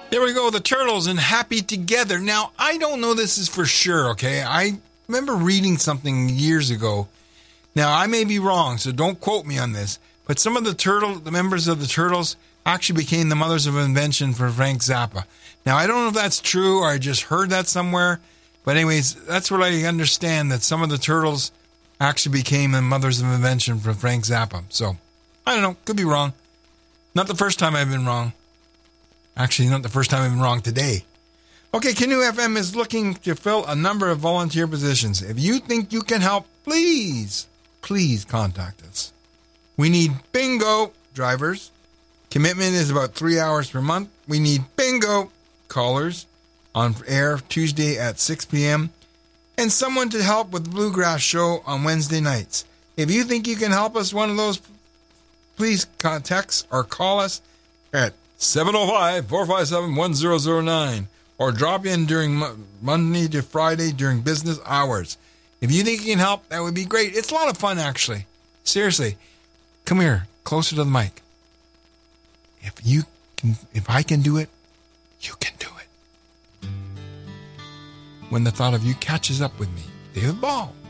There we go, the Turtles and Happy Together. Now, I don't know this is for sure, okay? I remember reading something years ago. Now, I may be wrong, so don't quote me on this. But some of the members of the Turtles actually became the mothers of invention for Frank Zappa. Now, I don't know if that's true or I just heard that somewhere. But anyways, that's what I understand, that some of the Turtles actually became the mothers of invention for Frank Zappa. So, I don't know. Could be wrong. Not the first time I've been wrong. Actually, not the first time I've been wrong today. Okay, Canoe FM is looking to fill a number of volunteer positions. If you think you can help, please contact us. We need bingo drivers. Commitment is about 3 hours per month. We need bingo callers on air Tuesday at 6 p.m. and someone to help with the Bluegrass Show on Wednesday nights. If you think you can help us one of those, please text or call us at 705-457-1009 or drop in during Monday to Friday during business hours. If you think you can help, that would be great. It's a lot of fun, actually. Seriously. Come here, closer to the mic. If I can do it, you can do it. When the thought of you catches up with me, David Ball.